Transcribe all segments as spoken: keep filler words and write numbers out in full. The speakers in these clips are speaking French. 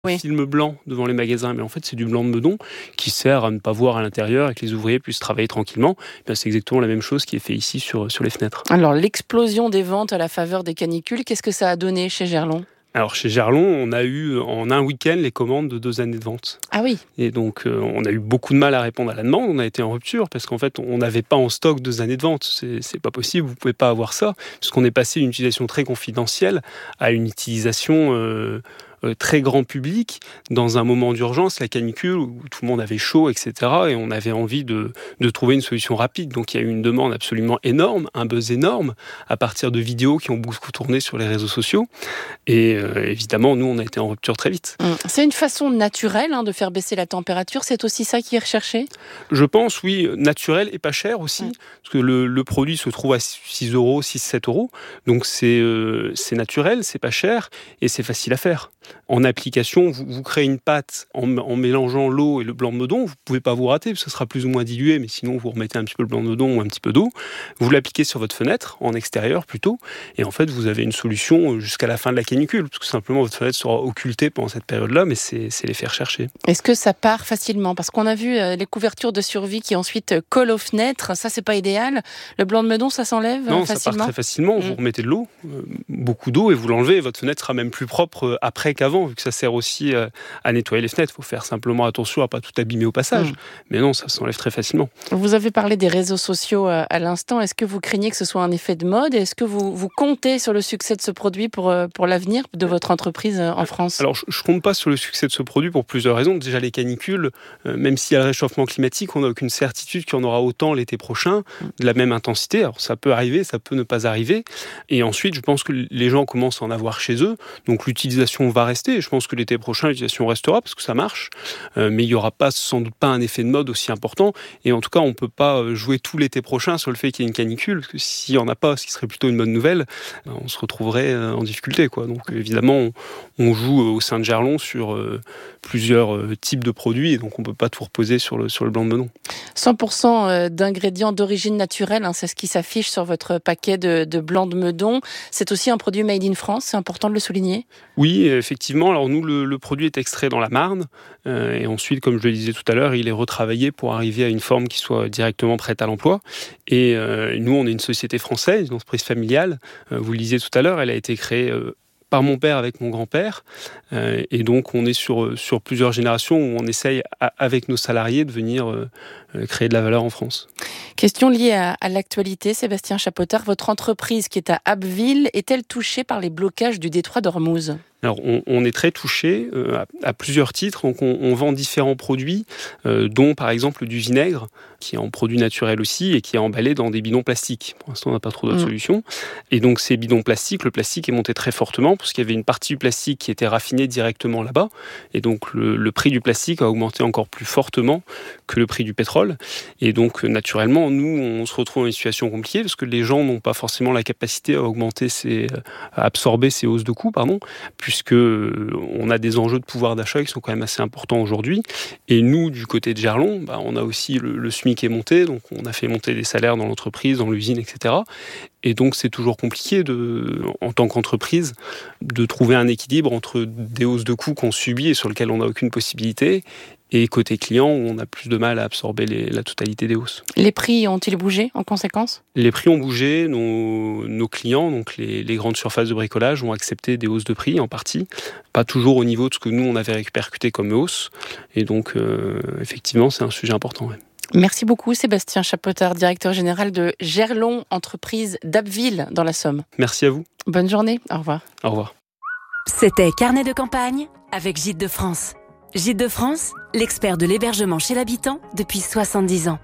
Oui. Film blanc devant les magasins, mais en fait c'est du blanc de meudon qui sert à ne pas voir à l'intérieur et que les ouvriers puissent travailler tranquillement. Et bien, c'est exactement la même chose qui est fait ici sur, sur les fenêtres. Alors, l'explosion des ventes à la faveur des canicules, qu'est-ce que ça a donné chez Gerlon ? Alors chez Gerlon, on a eu en un week-end les commandes de deux années de vente. Ah oui. Et donc euh, on a eu beaucoup de mal à répondre à la demande, on a été en rupture parce qu'en fait on n'avait pas en stock deux années de vente. C'est, c'est pas possible, vous pouvez pas avoir ça, puisqu'on est passé d'une utilisation très confidentielle à une utilisation euh, euh, très grand public dans un moment d'urgence, la canicule, où tout le monde avait chaud, et cetera. Et on avait envie de, de trouver une solution rapide. Donc il y a eu une demande absolument énorme, un buzz énorme, à partir de vidéos qui ont beaucoup tourné sur les réseaux sociaux. Et euh, évidemment, nous, on a été en rupture très vite. C'est une façon naturelle hein, de faire baisser la température. C'est aussi ça qui est recherché ? Je pense, oui, naturel et pas cher aussi. Mmh. Parce que le, le produit se trouve à six euros, six sept euros. Donc c'est, euh, c'est naturel, c'est pas cher et c'est facile à faire. En application, vous, vous créez une pâte en, en mélangeant l'eau et le blanc de meudon. Vous pouvez pas vous rater, parce que ce sera plus ou moins dilué, mais sinon vous remettez un petit peu le blanc de meudon ou un petit peu d'eau. Vous l'appliquez sur votre fenêtre, en extérieur plutôt, et en fait vous avez une solution jusqu'à la fin de la canicule, parce que simplement votre fenêtre sera occultée pendant cette période-là, mais c'est, c'est les faire chercher. Est-ce que ça part facilement ? Parce qu'on a vu euh, les couvertures de survie qui ensuite collent aux fenêtres, ça c'est pas idéal. Le blanc de meudon, ça s'enlève non, facilement ? Ça part très facilement, mmh. Vous remettez de l'eau, euh, beaucoup d'eau, et vous l'enlevez, et votre fenêtre sera même plus propre euh, après qu'avant, vu que ça sert aussi euh, à nettoyer les fenêtres. Il faut faire simplement attention à pas tout abîmer au passage. Mmh. Mais non, ça s'enlève très facilement. Vous avez parlé des réseaux sociaux euh, à l'instant. Est-ce que vous craignez que ce soit un effet de mode ? Est-ce que vous, vous comptez sur le succès de ce produit pour, euh, pour l'avenir de votre entreprise euh, en France ? Alors, je ne compte pas sur le succès de ce produit pour plusieurs raisons. Déjà, les canicules, euh, même s'il y a le réchauffement climatique, on n'a aucune certitude qu'il y en aura autant l'été prochain, de la même intensité. Alors, ça peut arriver, ça peut ne pas arriver. Et ensuite, je pense que les gens commencent à en avoir chez eux. Donc, l'utilisation va rester. Et je pense que l'été prochain, l'utilisation restera parce que ça marche. Euh, mais il n'y aura pas, sans doute pas un effet de mode aussi important. Et en tout cas, on ne peut pas jouer tout l'été prochain sur le fait qu'il y ait une canicule. Parce que s'il n'y en a pas, ce qui serait plutôt une bonne nouvelle, on se retrouverait en difficulté, quoi. Donc, évidemment, on, on joue au sein de Gerlon sur euh, plusieurs euh, types de produits. Et donc, on ne peut pas tout reposer sur le, sur le blanc de meudon. cent pour cent d'ingrédients d'origine naturelle, hein, c'est ce qui s'affiche sur votre paquet de, de blanc de meudon. C'est aussi un produit made in France, c'est important de le souligner ? Oui, effectivement. Alors nous, le, le produit est extrait dans la Marne. Euh, et ensuite, comme je le disais tout à l'heure, il est retravaillé pour arriver à une forme qui soit directement prête à l'emploi. Et euh, nous, on est une société française, une entreprise familiale. Euh, vous le disiez tout à l'heure, elle a été créée euh, par mon père avec mon grand-père. Euh, et donc, on est sur, sur plusieurs générations où on essaye, à, avec nos salariés, de venir euh, créer de la valeur en France. Question liée à, à l'actualité, Sébastien Chapotard. Votre entreprise qui est à Abbeville est-elle touchée par les blocages du détroit d'Ormuz ? Alors, on, on est très touché euh, à, à plusieurs titres. Donc, on, on vend différents produits, euh, dont par exemple du vinaigre, qui est en produit naturel aussi et qui est emballé dans des bidons plastiques. Pour l'instant, on n'a pas trop d'autres mmh. solutions. Et donc, ces bidons plastiques, le plastique est monté très fortement parce qu'il y avait une partie du plastique qui était raffinée directement là-bas. Et donc, le, le prix du plastique a augmenté encore plus fortement que le prix du pétrole. Et donc, naturellement, nous, on se retrouve dans une situation compliquée parce que les gens n'ont pas forcément la capacité à augmenter ces, à absorber ces hausses de coûts, pardon, puisque on a des enjeux de pouvoir d'achat qui sont quand même assez importants aujourd'hui. Et nous, du côté de Gerlon, bah, on a aussi le, le SMIC qui est monté, donc on a fait monter des salaires dans l'entreprise, dans l'usine, et cetera. Et donc c'est toujours compliqué, de, en tant qu'entreprise, de trouver un équilibre entre des hausses de coûts qu'on subit et sur lesquelles on n'a aucune possibilité, et côté client, où on a plus de mal à absorber les, la totalité des hausses. Les prix ont-ils bougé en conséquence ? Les prix ont bougé. Nos, nos clients, donc les, les grandes surfaces de bricolage, ont accepté des hausses de prix en partie. Pas toujours au niveau de ce que nous, on avait répercuté comme hausse. Et donc, euh, effectivement, c'est un sujet important. Ouais. Merci beaucoup Sébastien Chapotard, directeur général de Gerlon, entreprise d'Abbeville dans la Somme. Merci à vous. Bonne journée, au revoir. Au revoir. C'était Carnet de campagne avec Gîtes de France. Gîtes de France, l'expert de l'hébergement chez l'habitant depuis soixante-dix ans.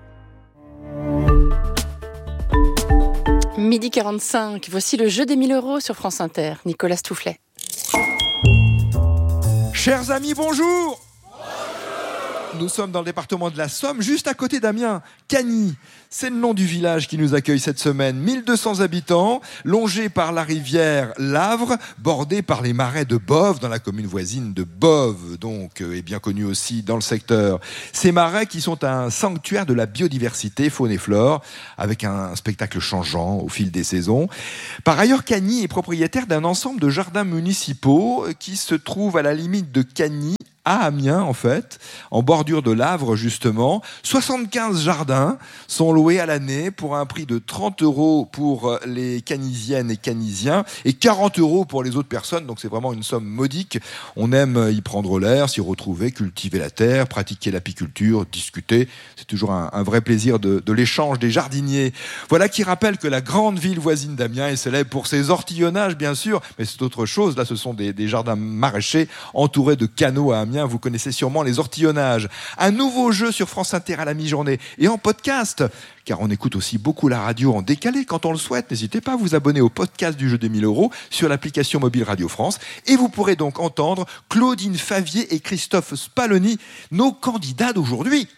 midi quarante-cinq, voici le jeu des mille euros sur France Inter. Nicolas Stoufflet. Chers amis, bonjour. Nous sommes dans le département de la Somme, juste à côté d'Amiens. Cagny, c'est le nom du village qui nous accueille cette semaine. mille deux cents habitants, longé par la rivière Lavre, bordé par les marais de Boves, dans la commune voisine de Boves, donc, et bien connu aussi dans le secteur. Ces marais qui sont un sanctuaire de la biodiversité, faune et flore, avec un spectacle changeant au fil des saisons. Par ailleurs, Cagny est propriétaire d'un ensemble de jardins municipaux qui se trouvent à la limite de Cagny, à Amiens en fait, en bordure de Lavre justement. soixante-quinze jardins sont loués à l'année pour un prix de trente euros pour les Cagnisiennes et Cagnisiens et quarante euros pour les autres personnes, donc c'est vraiment une somme modique. On aime y prendre l'air, s'y retrouver, cultiver la terre, pratiquer l'apiculture, discuter. C'est toujours un, un vrai plaisir de, de l'échange des jardiniers. Voilà qui rappelle que la grande ville voisine d'Amiens est célèbre pour ses ortillonnages bien sûr, mais c'est autre chose. Là ce sont des, des jardins maraîchers entourés de canaux à Amiens. Vous connaissez sûrement les ortillonnages. Un nouveau jeu sur France Inter à la mi-journée et en podcast, car on écoute aussi beaucoup la radio en décalé quand on le souhaite. N'hésitez pas à vous abonner au podcast du jeu des mille euros sur l'application mobile Radio France et vous pourrez donc entendre Claudine Favier et Christophe Spaloni, nos candidats d'aujourd'hui.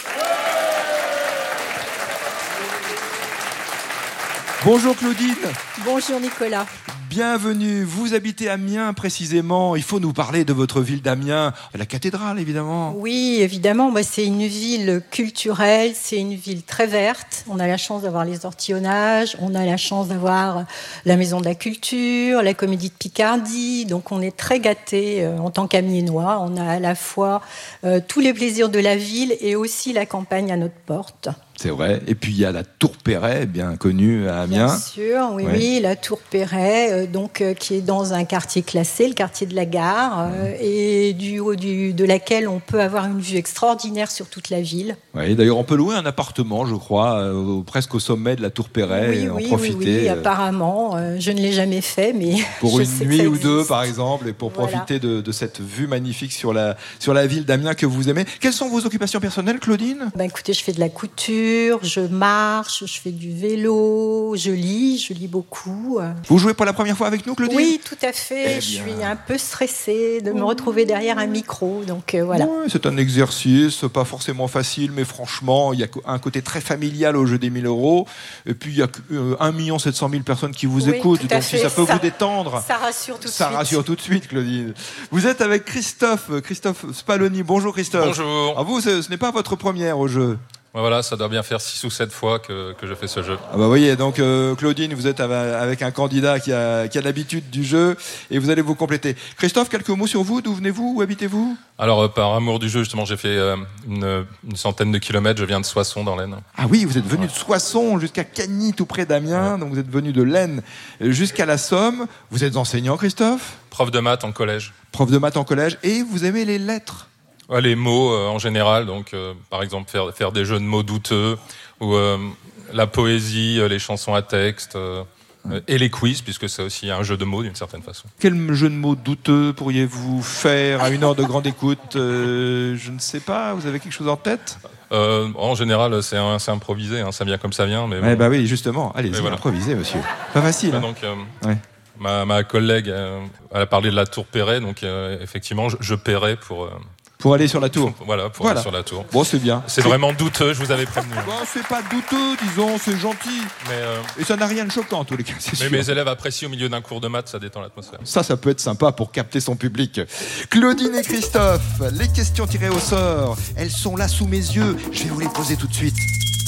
Bonjour Claudine. Bonjour Nicolas. Bienvenue, vous habitez Amiens précisément, il faut nous parler de votre ville d'Amiens, la cathédrale évidemment. Oui, évidemment, moi, c'est une ville culturelle, c'est une ville très verte, on a la chance d'avoir les ortillonnages, on a la chance d'avoir la maison de la culture, la comédie de Picardie, donc on est très gâtés euh, en tant qu'Amiénois, on a à la fois euh, tous les plaisirs de la ville et aussi la campagne à notre porte. C'est vrai. Et puis il y a la Tour Perret, bien connue à Amiens. Bien sûr, oui, ouais. oui, la Tour Perret, euh, donc euh, qui est dans un quartier classé, le quartier de la Gare, euh, et du haut du, de laquelle on peut avoir une vue extraordinaire sur toute la ville. Oui, d'ailleurs, on peut louer un appartement, je crois, euh, presque au sommet de la Tour Perret, oui, et en oui, profiter. Oui, oui, euh, apparemment, euh, je ne l'ai jamais fait, mais pour je une sais nuit ou existe. deux, par exemple, et pour Voilà. profiter de, de cette vue magnifique sur la sur la ville d'Amiens que vous aimez. Quelles sont vos occupations personnelles, Claudine ? Ben, écoutez, je fais de la couture, je marche, je fais du vélo, je lis, je lis beaucoup. Vous jouez pour la première fois avec nous, Claudine ? Oui, tout à fait. Eh je bien... suis un peu stressée de me retrouver derrière un micro, donc euh, voilà. Ouais, c'est un exercice, pas forcément facile, mais franchement, il y a un côté très familial au jeu des mille euros. Et puis, il y a euh, un million sept cent mille personnes qui vous Oui, écoutent, tout à donc fait. si ça peut ça, vous détendre... Ça rassure tout de Ça suite. rassure tout de suite, Claudine. Vous êtes avec Christophe, Christophe Spaloni. Bonjour Christophe. Bonjour. Ah, vous, ce, ce n'est pas votre première au jeu. Voilà, ça doit bien faire six ou sept fois que, que je fais ce jeu. Ah bah vous voyez, donc euh, Claudine, vous êtes avec un candidat qui a, qui a l'habitude du jeu et vous allez vous compléter. Christophe, quelques mots sur vous. D'où venez-vous ? Où habitez-vous ? Alors, euh, par amour du jeu, justement, j'ai fait euh, une, une centaine de kilomètres. Je viens de Soissons, dans l'Aisne. Ah oui, vous êtes venu de Soissons jusqu'à Cagny, tout près d'Amiens. Ouais. Donc vous êtes venu de l'Aisne jusqu'à la Somme. Vous êtes enseignant, Christophe ? Prof de maths en collège. Prof de maths en collège. Et vous aimez les lettres ? Ouais, les mots euh, en général, donc euh, par exemple faire, faire des jeux de mots douteux, ou euh, la poésie, euh, les chansons à texte, euh, euh, et les quiz, puisque c'est aussi un jeu de mots d'une certaine façon. Quel jeu de mots douteux pourriez-vous faire à une heure de grande écoute ? euh, Je ne sais pas, vous avez quelque chose en tête ? euh, En général, c'est, un, c'est improvisé, hein, ça vient comme ça vient. Mais bon. Eh bah oui, justement, allez-y, voilà. Improvisez, monsieur. Pas facile. Ouais, hein. donc, euh, ouais. ma, ma collègue, euh, elle a parlé de la Tour Perret, donc euh, effectivement, je, je paierai pour... Euh, Pour aller sur la tour. Voilà, pour voilà. aller sur la tour. Bon, c'est bien. C'est, c'est vraiment douteux, je vous avais prévenu. Bon, c'est pas douteux, disons, c'est gentil. Mais euh... Et ça n'a rien de choquant, en tous les cas, c'est Mais sûr. mes élèves apprécient au milieu d'un cours de maths, ça détend l'atmosphère. Ça, ça peut être sympa pour capter son public. Claudine et Christophe, les questions tirées au sort, elles sont là sous mes yeux. Je vais vous les poser tout de suite.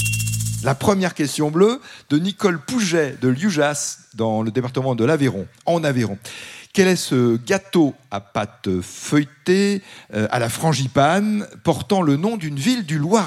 La première question bleue de Nicole Pouget de Liujas, dans le département de l'Aveyron, en Aveyron. Quel est ce gâteau à pâte feuilletée euh, à la frangipane portant le nom d'une ville du Loiret ?